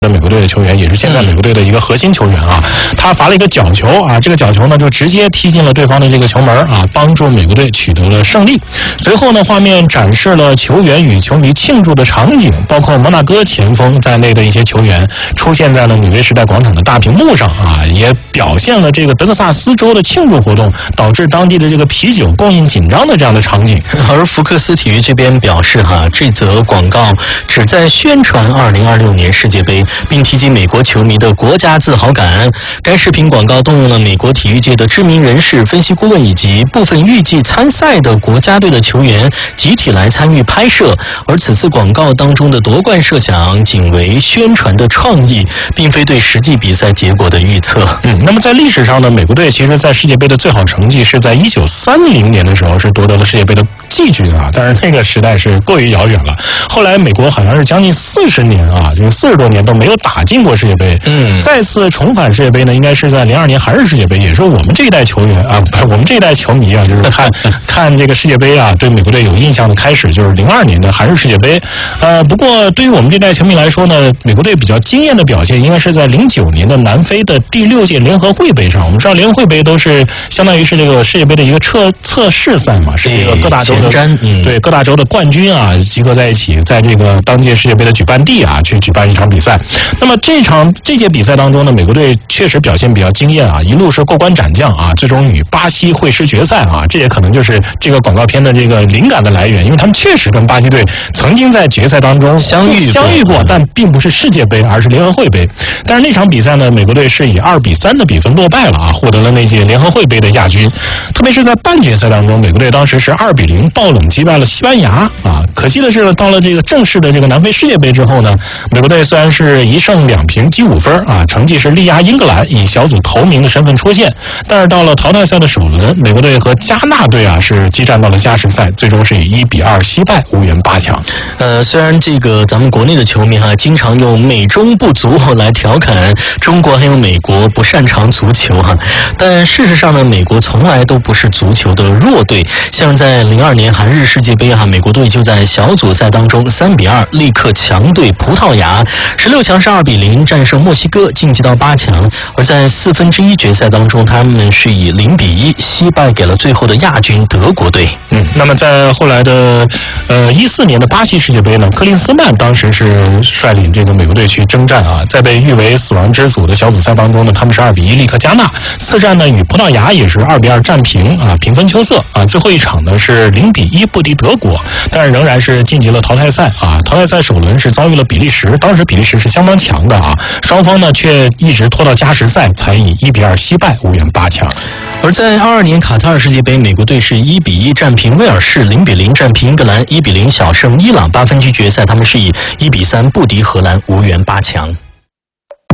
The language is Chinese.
美国队的球员，也是现在美国队的一个核心球员啊，他罚了一个角球啊，这个角球呢就直接踢进了对方的这个球门啊，帮助美国队取得了胜利。随后呢，画面展示了球员与球迷庆祝的场景，包括摩纳哥前锋在内的一些球员出现在了纽约时代广场的大屏幕上啊，也表现了这个德克萨斯州的庆祝活动导致当地的这个啤酒供应紧张的这样的场景。 而福克斯体育这边表示这则广告旨在宣传2026年世界杯，并提及美国球迷的国家自豪感。该视频广告动用了美国体育界的知名人士、分析顾问以及部分预计参赛的国家队的球员集体来参与拍摄。而此次广告当中的夺冠设想仅为宣传的创意，并非对实际比赛结果的预测。 那么在历史上呢，美国队其实在世界杯的最好成绩是在1930年的时候是夺得了世界杯的季军啊，但是那个时代是过于遥远了。后来美国好像是将近40年啊，这个40多年都没有打进过世界杯。再次重返世界杯呢，应该是在02年韩日世界杯，也是我们这一代球员啊，不是我们这一代球迷啊，就是看这个世界杯啊，对美国队有印象的开始就是02年的韩日世界杯。不过对于我们这代球迷来说呢，美国队比较惊艳的表现应该是在09年的南非的第6届联合会杯上。我们知道联合会杯都是相当于是这个世界杯的一个测试赛嘛，是这个各大洲的对各大洲的冠军啊集合在一起，在这个当届世界杯的举办地啊去举办一场比赛。那么这届比赛当中呢，美国队确实表现比较惊艳啊，一路是过关斩将啊，最终与巴西会师决赛啊，这也可能就是这个广告片的这个灵感的来源，因为他们确实跟巴西队曾经在决赛当中相遇过，但并不是世界杯，而是联合会杯。但是那场比赛呢，美国队是以2-3的比分落败了啊，获得了那届联合会杯的亚军。特别是在半决赛当中，美国队当时是2-0爆冷击败了西班牙啊。可惜的是呢，到了这个正式的这个南非世界杯之后呢，美国队虽然是1胜2平积5分啊，成绩是力压英格兰，以小组头名的身份出现。但是到了淘汰赛的首轮，美国队和加纳队啊是激战到了加时赛，最终是以1-2惜败，无缘8强。 虽然这个咱们国内的球迷经常用美中不足来调侃中国还有美国不擅长足球但事实上呢，美国从来都不是足球的弱队。像在02年韩日世界杯美国队就在小组赛当中3-2力克强队葡萄牙，16强是2-0战胜墨西哥，晋级到8强。而在1/4决赛当中，他们是以0-1惜败给了最后的亚军德国队。 那么在后来的14年的巴西世界杯呢，克林斯曼当时是率领这个美国队去征战啊，在被誉为死亡之组的小组赛当中呢，他们是2-1力克加纳。次战呢与葡萄牙也是2-2战平啊，平分秋色啊。最后一场呢是0-1不敌德国，但是仍然是晋级了淘汰赛啊。淘汰赛首轮是遭遇了比利时，当时比利时是相当强的啊，双方呢却一直拖到加时赛才以1-2惜败，无缘8强。 而在22年卡塔尔世界杯，美国队是1-1战平威尔士，0-0战平英格兰，1-0小胜伊朗，8分之决赛他们是以1-3不敌荷兰，无缘8强。